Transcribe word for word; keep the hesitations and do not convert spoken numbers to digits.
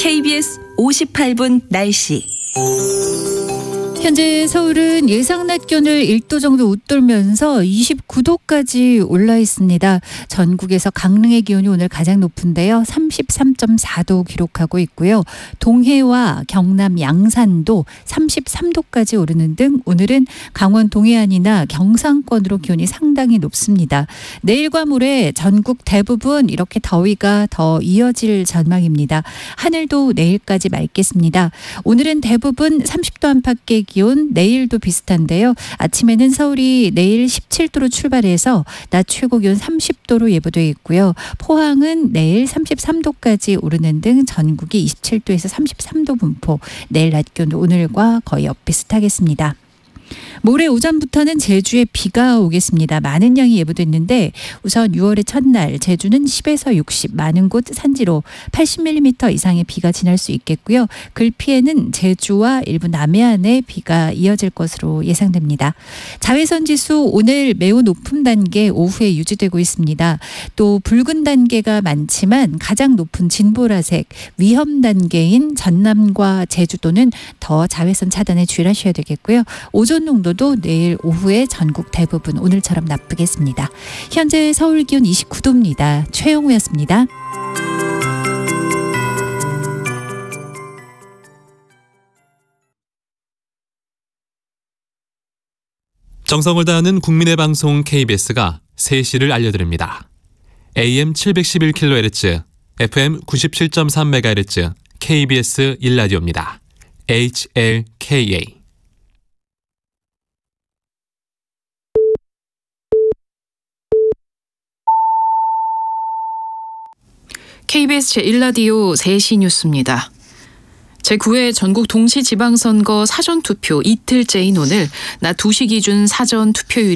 케이비에스 오십팔 분 날씨. 현재 서울은 예상 낮 기온을 일 도 정도 웃돌면서 이십구 도까지 올라 있습니다. 전국에서 강릉의 기온이 오늘 가장 높은데요. 삼십삼 점 사 도 기록하고 있고요. 동해와 경남 양산도 삼십삼 도까지 오르는 등 오늘은 강원 동해안이나 경상권으로 기온이 상당히 높습니다. 내일과 모레 전국 대부분 이렇게 더위가 더 이어질 전망입니다. 하늘도 내일까지 맑겠습니다. 오늘은 대부분 삼십 도 안팎의 기온, 내일도 비슷한데요. 아침에는 서울이 내일 십칠 도로 출발해서 낮 최고 기온 삼십 도로 예보되어 있고요. 포항은 내일 삼십삼 도까지 오르는 등 전국이 이십칠 도에서 삼십삼 도 분포, 내일 낮 기온도 오늘과 거의 엇비슷하겠습니다. 모레 오전부터는 제주에 비가 오겠습니다. 많은 양이 예보됐는데 우선 유월의 첫날 제주는 십에서 육십, 많은 곳 산지로 팔십 밀리미터 이상의 비가 지날 수 있겠고요. 글피에는 제주와 일부 남해안에 비가 이어질 것으로 예상됩니다. 자외선 지수 오늘 매우 높은 단계 오후에 유지되고 있습니다. 또 붉은 단계가 많지만 가장 높은 진보라색 위험 단계인 전남과 제주도는 더 자외선 차단에 주의하셔야 되겠고요. 오존 농도도 내일 오후에 전국 대부분 오늘처럼 나쁘겠습니다. 현재 서울 기온 이십구 도입니다. 최영우였습니다. 정성을 다하는 국민의 방송 케이비에스가 세 시를 알려드립니다. 에이엠 칠백십일 킬로헤르츠, 에프엠 구십칠 점 삼 메가헤르츠 케이비에스 일 라디오입니다. 에이치엘케이에이. 케이비에스 제일 라디오 세 시 뉴스입니다. 제구 회 전국 동시지방선거 사전투표 이틀째인 오늘 낮 두 시 기준 사전투표율이